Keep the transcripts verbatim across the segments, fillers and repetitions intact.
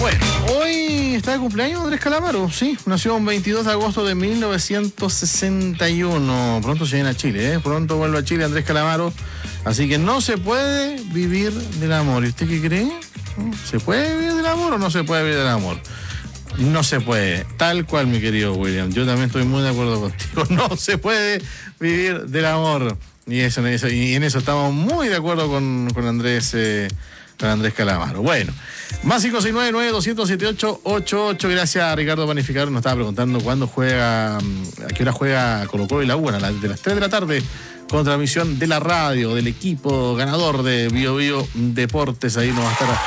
Bueno, hoy está de cumpleaños Andrés Calamaro, sí, nació el veintidós de agosto de mil novecientos sesenta y uno. Pronto se viene a Chile, ¿eh? Pronto vuelve a Chile Andrés Calamaro. Así que no se puede vivir del amor. ¿Y usted qué cree? ¿Se puede vivir del amor o no se puede vivir del amor? No se puede, tal cual, mi querido William. Yo también estoy muy de acuerdo contigo. No se puede vivir del amor. Y, eso, en eso, y en eso estamos muy de acuerdo con, con Andrés eh, con Andrés Calamaro. Bueno, más cinco seis nueve nueve dos cero siete ocho ocho ocho. Gracias a Ricardo Panificador. Nos estaba preguntando cuándo juega, a qué hora juega Colo-Colo y la U. A las de las tres de la tarde, con transmisión de la radio, del equipo ganador de Bio Bio Deportes. Ahí nos va a estar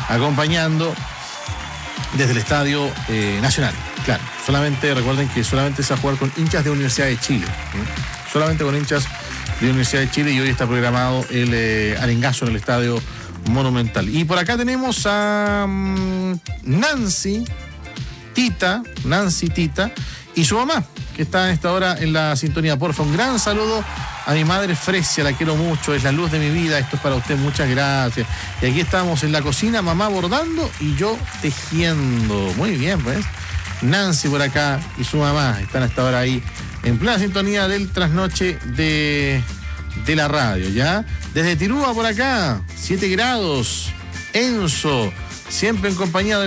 desde el Estadio eh, Nacional. Claro, solamente recuerden que solamente se va a jugar con hinchas de Universidad de Chile. ¿eh? Solamente con hinchas de Universidad de Chile, y hoy está programado el eh, arengazo en el Estadio Monumental. Y por acá tenemos a um, Nancy Tita, Nancy Tita y su mamá, que está en esta hora en la sintonía. Porfa, un gran saludo a mi madre Fresia, la quiero mucho, es la luz de mi vida, esto es para usted, muchas gracias. Y aquí estamos en la cocina, mamá bordando y yo tejiendo. Muy bien, pues. Nancy por acá y su mamá están a esta hora ahí en plena sintonía del trasnoche de, de la radio, ¿ya? Desde Tirúa por acá, siete grados, Enzo, siempre en compañía de